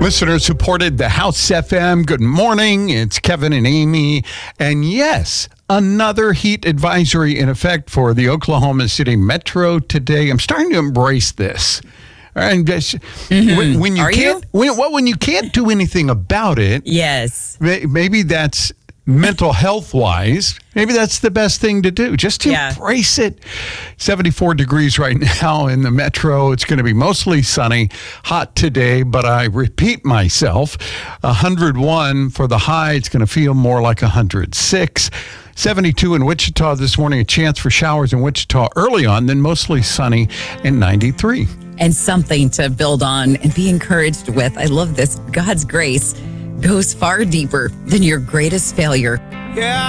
Listener supported the House FM. Good morning. It's Kevin and Amy. And yes, another heat advisory in effect for the Oklahoma City Metro today. I'm starting to embrace this. And when you can't do anything about it, yes, maybe that's mental health wise. Maybe that's the best thing to do. Just embrace it. 74 degrees right now in the Metro. It's going to be mostly sunny, hot today, but I repeat myself, 101 for the high. It's going to feel more like 106. 72 in Wichita this morning, a chance for showers in Wichita early on, then mostly sunny and 93. And something to build on and be encouraged with. I love this. God's grace goes far deeper than your greatest failure. Yeah.